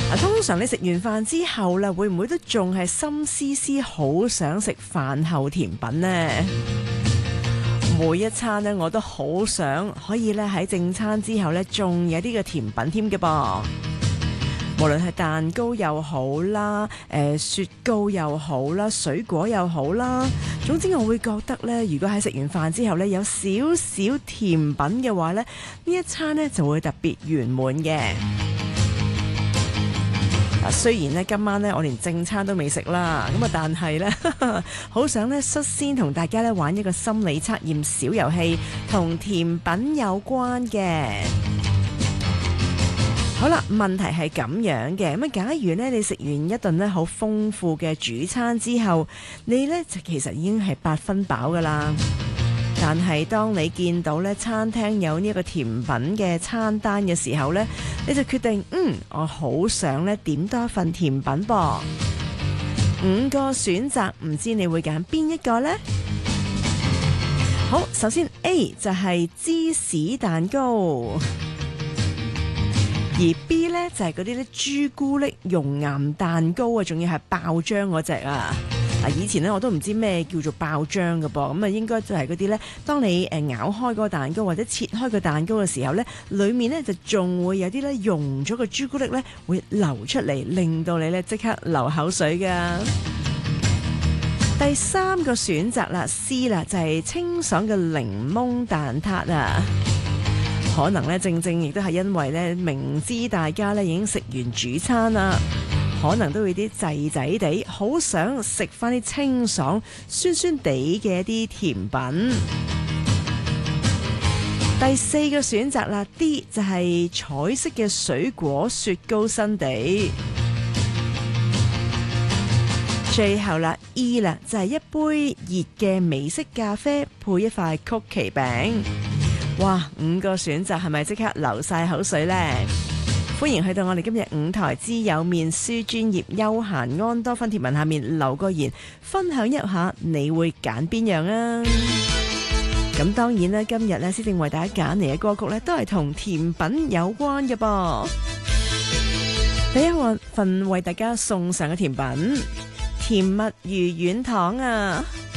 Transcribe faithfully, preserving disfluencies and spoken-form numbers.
通常你食完飯之後啦，會唔會都仲係心思思好想食飯後甜品呢？每一餐呢，我都好想可以咧喺正餐之後呢，仲有啲嘅甜品添嘅噃。無論係蛋糕又好啦，誒、呃、雪糕又好啦，水果又好啦，總之我會覺得呢，如果喺食完飯之後呢，有少少甜品嘅話呢，呢一餐呢就會特別圓滿嘅。嗱，雖然呢今晚呢我連正餐都未食啦，咁啊但係呢，好想呢率先同大家呢玩一個心理測驗小遊戲，同甜品有關嘅。好啦，問題係咁樣嘅，咁啊，假如咧你食完一頓咧好豐富嘅主餐之後，你咧就其實已經係八分飽噶啦。但係當你見到咧餐廳有呢一個甜品嘅餐單嘅時候咧，你就決定，嗯，我好想咧點多一份甜品噃。五個選擇，唔知你會揀邊一個呢？好，首先 A 就係芝士蛋糕。而 B 呢，就係嗰啲咧朱古力熔岩蛋糕啊，仲要係爆漿嗰隻啊！嗱，以前呢，我都唔知咩叫做爆漿嘅噃，咁啊應該就係嗰啲呢，當你誒咬開嗰個蛋糕或者切開個蛋糕嘅時候呢，裡面呢就仲會有啲咧溶咗嘅朱古力呢會流出嚟，令到你呢即刻流口水㗎。第三個選擇啦 C 啦，就係清爽嘅檸檬蛋撻啊！可能咧，正正亦都係因為咧，明知大家咧已經食完主餐啦，可能都會啲滯滯地，好想食翻啲清爽、酸酸地嘅一啲甜品。第四個選擇啦 ，D 就係彩色嘅水果雪糕新地。最後啦 ，E 啦就係一杯熱嘅美式咖啡配一塊曲奇餅。哇！五個選擇係咪即刻流晒口水呢？歡迎去到我哋今日五台之友面書專頁休閒安多芬貼文下面留個言，分享一下你會揀邊樣啊？咁當然啦，今日咧先正為大家揀嚟嘅歌曲咧，都係同甜品有關嘅噃。第一份為大家送上嘅甜品，甜蜜如軟糖啊！